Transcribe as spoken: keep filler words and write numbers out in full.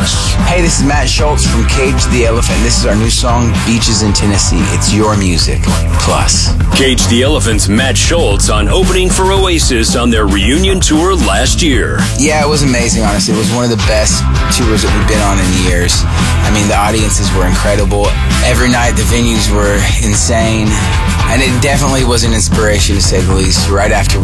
Plus. Hey, this is Matt Schultz from Cage the Elephant. This is our new song, Beaches in Tennessee. It's your music plus. Cage the Elephant's Matt Schultz on opening for Oasis on their reunion tour last year. Yeah, it was amazing, honestly. It was one of the best tours that we've been on in years. I mean, the audiences were incredible. Every night, the venues were insane. And it definitely was an inspiration, to say the least. Right after we